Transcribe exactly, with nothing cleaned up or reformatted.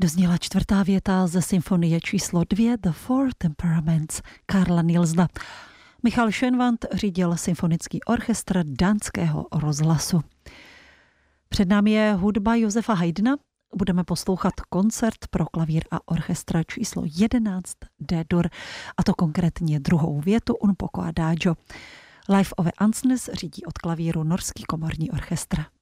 Dozněla čtvrtá věta ze symfonie číslo dvě The Four Temperaments Karla Nielsena. Michal Schönwand řídil symfonický orchestr Dánského rozhlasu. Před námi je hudba Josefa Haydna. Budeme poslouchat koncert pro klavír a orchestra číslo jedenáct D-dur, a to konkrétně druhou větu Un poco adagio. Leif Ove Ansnes řídí od klavíru Norský komorní orchestr.